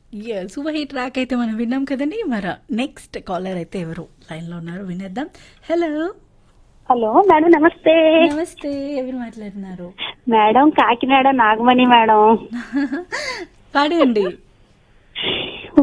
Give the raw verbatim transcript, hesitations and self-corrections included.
Super hit track అయితే మనం విన్నాం కదండి. మరి నెక్స్ట్ కాలర్ అయితే ఎవరు లైన్ లో ఉన్నారు వినేద్దాం. హలో హలో మేడం, నమస్తే. నమస్తే, ఎవరు మాట్లాడుతున్నారు? Madam Kakinada Nagamani madam. పాడండి.